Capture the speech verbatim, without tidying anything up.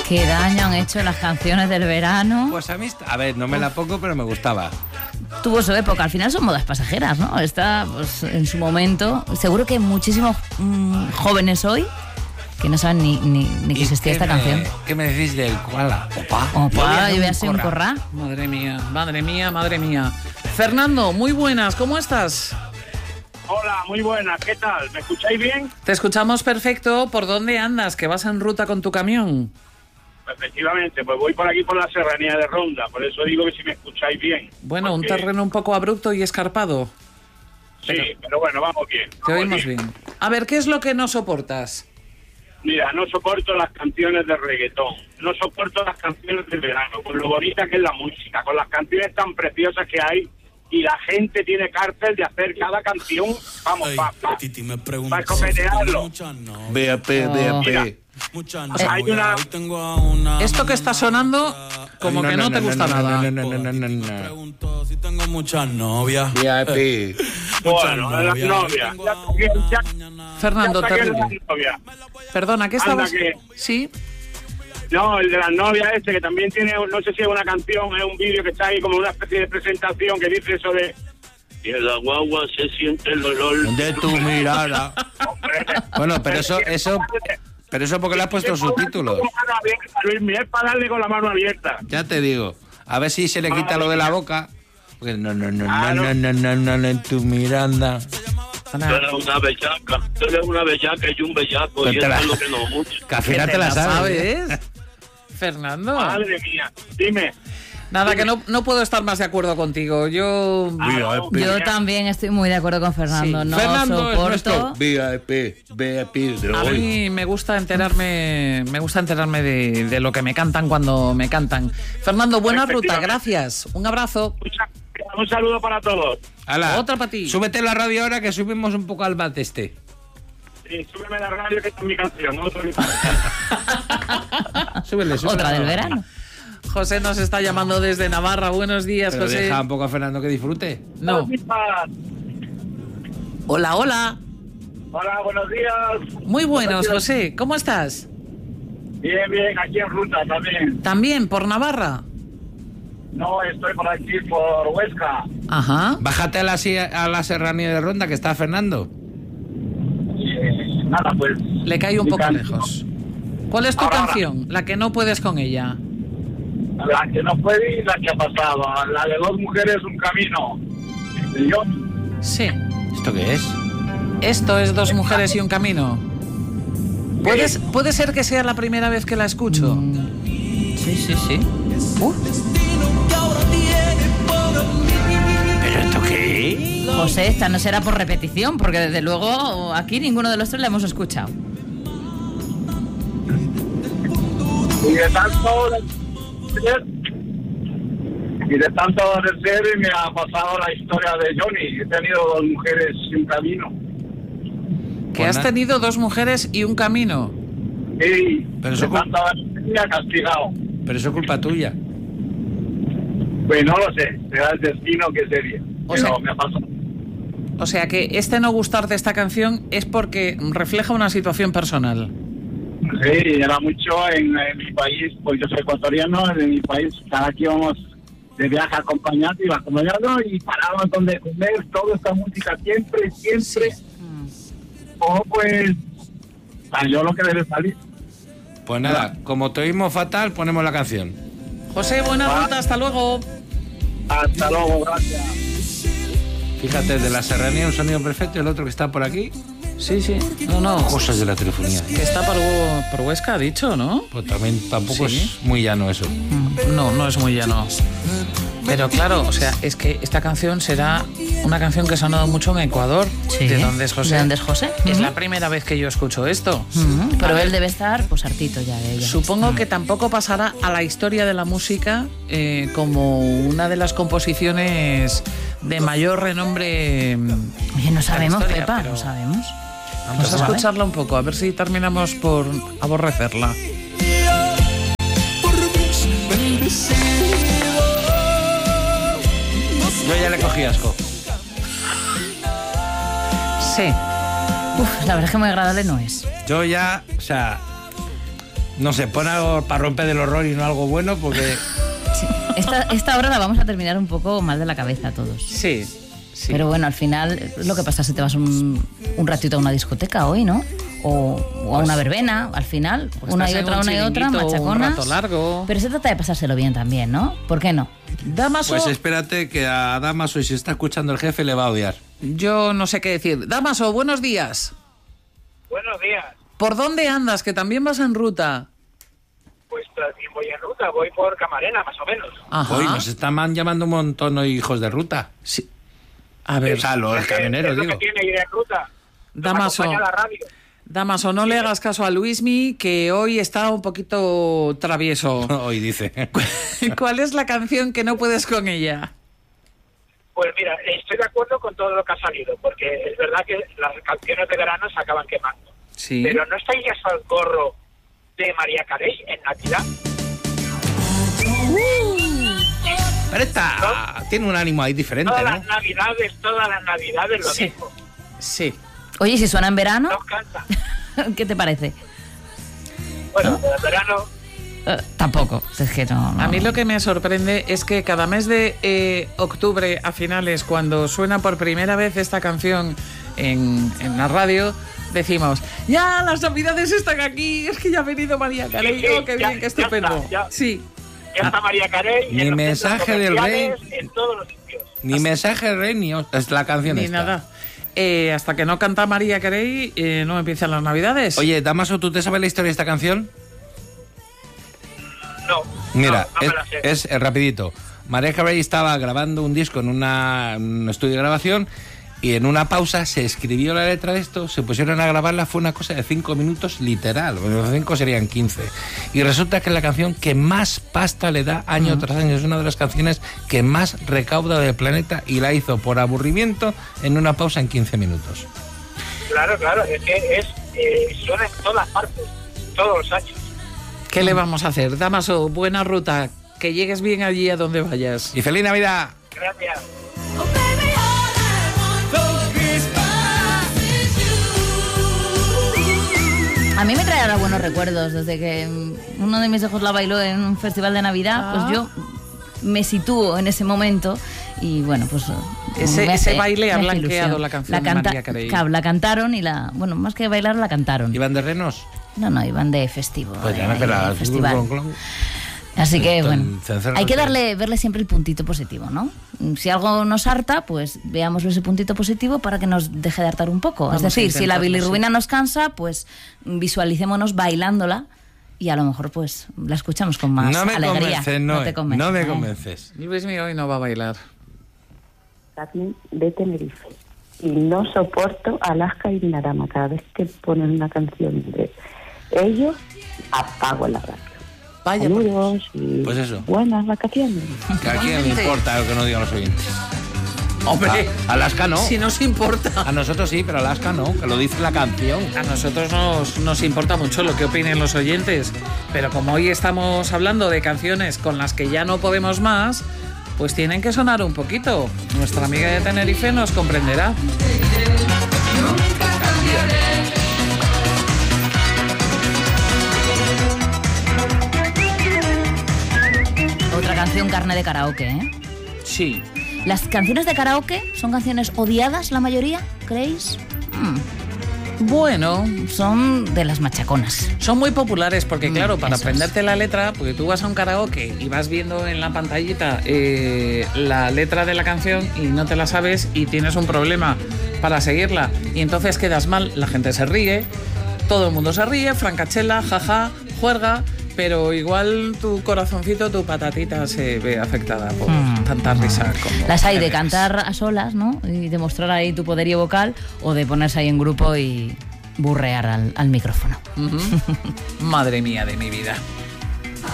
Qué daño han hecho las canciones del verano. Pues a mí, a ver, no me la pongo, pero me gustaba. Tuvo su época, al final son modas pasajeras, ¿no? Está, pues, en su momento. Seguro que hay muchísimos mmm, jóvenes hoy que no saben ni, ni, ni que existía esta me, canción. ¿Qué me decís del koala? Opa, Opa, yo voy a hacer un corra. Madre mía, madre mía, madre mía. Fernando, muy buenas, ¿cómo estás? Hola, muy buenas, ¿qué tal? ¿Me escucháis bien? Te escuchamos perfecto. ¿Por dónde andas? ¿Que vas en ruta con tu camión? Efectivamente, pues voy por aquí por la serranía de Ronda, por eso digo que si me escucháis bien. Bueno, porque... un terreno un poco abrupto y escarpado. Sí, pero, pero bueno, vamos bien. Te vamos oímos bien. bien. A ver, ¿qué es lo que no soportas? Mira, no soporto las canciones de reggaetón, no soporto las canciones de verano, con lo bonita que es la música, con las canciones tan preciosas que hay, y la gente tiene cárcel de hacer cada canción, vamos, para pa, pa escopetearlo. B A P, B A P. Hay una... Esto que está sonando, como no, que no, no te no, gusta no, nada. No, no, no, no, no, no. Si tengo muchas novias. B A P. Bueno, las novias. Fernando, terrible. Novia. Perdona, ¿qué estabas...? Que... ¿Sí? No, el de las novias este, que también tiene, no sé si es una canción, es un vídeo que está ahí como una especie de presentación que dice eso de... Y en la guagua se siente el olor de tu mirada. Bueno, pero eso, eso, pero eso porque le has puesto subtítulos. Luis, es para darle con la mano abierta. Ya te digo, a ver si se le quita lo de la boca. Porque no, no, no, no, no, no, no, no, no, en tu miranda. Tú eres una bellaca, tú eres una bellaca y un bellaco, y eso es lo que nos mucho. Que al final te la sabes. ¿Sabes? Fernando. Madre mía, dime. Nada, que no, no puedo estar más de acuerdo contigo. Yo Ah, no, yo también estoy muy de acuerdo con Fernando. Sí. No Fernando soporto. V I P, V I P de A hoy. mí me gusta enterarme, me gusta enterarme de, de lo que me cantan cuando me cantan. Fernando, buena ruta, gracias. Un abrazo. Un saludo para todos. Ala, otra para ti. Súbete la radio ahora que subimos un poco al bate este. Sí, súbeme la radio que está en mi canción. ¿No? Súbele, súbele. Otra del verano. José nos está llamando desde Navarra. Buenos días, Pero José. deja un poco a Fernando que disfrute. No. Hola, hola. Hola, buenos días. Muy buenos, José. ¿Cómo estás? Bien, bien, aquí en ruta también. ¿También por Navarra? No, estoy por aquí, por Huesca. Ajá. Bájate a la, a la serranía de Ronda que está Fernando. Eh, nada, pues... Le cae un poco can... lejos. ¿Cuál es tu ahora, canción? Ahora. La que no puedes con ella. La que no puede y la que ha pasado. La de dos mujeres, un camino. ¿Y yo? Sí. ¿Esto qué es? Esto es Dos mujeres y un camino. ¿Puedes, ¿Puede ser que sea la primera vez que la escucho? Mm, sí, sí, sí. Uh. ¿Pero esto qué? José, esta no será por repetición, porque desde luego aquí ninguno de los tres la hemos escuchado. Y de tanto y de tanto de ser me ha pasado la historia de Johnny. He tenido dos mujeres y un camino. Que has tenido dos mujeres y un camino. Sí, pero de eso tanto me ha castigado. Pero eso es culpa tuya. Pues no lo sé, será el destino que sería. O Pero sea, me ha pasado. O sea que este no gustarte esta canción es porque refleja una situación personal. Sí, era mucho en, en mi país, pues yo soy ecuatoriano, en mi país cada que íbamos de viaje acompañado, iba acompañado y parábamos donde comer, toda esta música siempre, siempre. Sí. O pues, yo lo que debe salir. Pues nada, como te oímos fatal, ponemos la canción. José, buena ah. ruta, hasta luego. Hasta luego, gracias. Fíjate, de la serranía un sonido perfecto y el otro que está por aquí. Sí, sí. No, no. Cosas de la telefonía. Que está por, por Huesca, ha dicho, ¿no? Pues también tampoco sí. es muy llano eso. No, no es muy llano. Pero claro, o sea, es que esta canción será una canción que ha sonado mucho en Ecuador. Sí. ¿De dónde es José? ¿De dónde es José? Es uh-huh. la primera vez que yo escucho esto. Uh-huh. Pero él debe estar, pues, hartito ya de ella. Supongo uh-huh. que tampoco pasará a la historia de la música eh, como una de las composiciones de mayor renombre. Oye, no sabemos, historia, Pepa, pero... no sabemos. Vamos a escucharla un poco, a ver si terminamos por aborrecerla. Yo ya le cogí asco. Sí. Uf, la verdad es que muy agradable no es. Yo ya, o sea, No sé, pon algo para romper el horror y no algo bueno, porque... Sí. Esta, esta hora la vamos a terminar un poco mal de la cabeza todos. Sí, sí. Pero bueno, al final, lo que pasa es que te vas un, un ratito a una discoteca hoy, ¿no? O, o a una verbena, al final, Pues una y estás en otra, un una y otra, chiringuito machaconas. un rato largo. Pero se trata de pasárselo bien también, ¿no? ¿Por qué no? Damaso, Pues espérate que a Damaso, y si está escuchando el jefe, le va a odiar. yo no sé qué decir. Damaso, buenos días. Buenos días. ¿Por dónde andas? Que también vas en ruta. Pues también voy en ruta, voy por Camarena, más o menos. Ajá. Hoy nos están llamando un montón de hijos de ruta. Sí. A ver, O sea, los Es que camioneros, es lo digo. que tiene ir en ruta. Nos Damaso. acompaña la radio. Damaso, no le hagas caso a Luismi, que hoy está un poquito travieso. Hoy dice. ¿Cuál es la canción que no puedes con ella? Pues mira, estoy de acuerdo con todo lo que ha salido, porque es verdad que las canciones de verano se acaban quemando. Sí. Pero ¿no estáis ya al gorro de María Carey en Navidad? Pero esta tiene un ánimo ahí diferente, Todas ¿no? las Navidades, todas las Navidades lo Sí. mismo. Sí. Oye, si suena en verano, No cansa. ¿qué te parece? Bueno, en verano... Eh, tampoco, es que no, no. A mí lo que me sorprende es que cada mes de eh, octubre a finales, cuando suena por primera vez esta canción en, en la radio, decimos, ya, las navidades están aquí, es que ya ha venido María Carey, Sí, sí, oh, qué ya- bien, qué ya estupendo. está, ya. Sí. Ya está María Carey Ni en los mensaje centros del rey. comerciales, en todos los sitios. Ni mensaje rey ni os- es la canción Ni esta. nada. Eh, hasta que no canta María Carey, eh, no empiezan las navidades. Oye, Damaso, ¿tú te sabes la historia de esta canción? No, Mira, no, no me es, la sé. es, eh, rapidito. María Carey estaba grabando un disco en una, un estudio de grabación y en una pausa se escribió la letra de esto, se pusieron a grabarla, fue una cosa de cinco minutos literal, bueno, los cinco serían quince. Y resulta que es la canción que más pasta le da año tras año, es una de las canciones que más recauda del planeta y la hizo por aburrimiento en una pausa en quince minutos. Claro, claro, es que es, eh, suena en todas partes, todos los años. ¿Qué le vamos a hacer? Damaso, buena ruta, que llegues bien allí a donde vayas. Y feliz Navidad. Gracias. A mí me trae ahora buenos recuerdos. Desde que mm, uno de mis hijos la bailó en un festival de Navidad, Ah. pues yo me sitúo en ese momento y bueno, pues... Ese- me ese hace- baile ha me hace blanqueado ilusión. la canción de María Carey. Claro, la cantaron y la... Bueno, más que bailar, la cantaron. Iván de Renos. No, no, iban de festivo. Pues de- ya no de espera. festival. Así que, Tan- bueno, cencerros hay que que- darle, verle siempre el puntito positivo, ¿no? Si algo nos harta, pues veámosle ese puntito positivo para que nos deje de hartar un poco. Vamos es decir, a si la intentarlo, bilirrubina nos cansa, pues visualicémonos bailándola y a lo mejor pues la escuchamos con más No me alegría. convences, no, te convence, no me ¿eh? convences. Luismi hoy no va a bailar. De Tenerife. Y no soporto Alaska y Dinarama. Cada vez que ponen una canción de ellos, apago la radio. Vaya, Saludos y Pues eso. buenas vacaciones. Que a quién le importa lo que no digan los oyentes. hombre, A- Alaska no. si nos importa. A nosotros sí, pero Alaska no, que lo dice la canción. A nosotros nos, nos importa mucho lo que opinen los oyentes, pero como hoy estamos hablando de canciones con las que ya no podemos más, pues tienen que sonar un poquito. Nuestra amiga de Tenerife nos comprenderá. Otra canción carne de karaoke, ¿eh? Sí. ¿Las canciones de karaoke son canciones odiadas la mayoría, creéis? Mm, Bueno, son de las machaconas. son muy populares porque, Mm, claro, para eso aprenderte la letra, porque tú vas a un karaoke y vas viendo en la pantallita eh, la letra de la canción y no te la sabes y tienes un problema para seguirla y entonces quedas mal, la gente se ríe, todo el mundo se ríe, francachela, jaja, juerga, pero igual tu corazoncito, tu patatita se ve afectada por Mm. tanta risa como Las hay de tienes. cantar a solas, ¿no? Y demostrar ahí tu poderío vocal o de ponerse ahí en grupo y burrear al, al micrófono. Ujú. Madre mía de mi vida.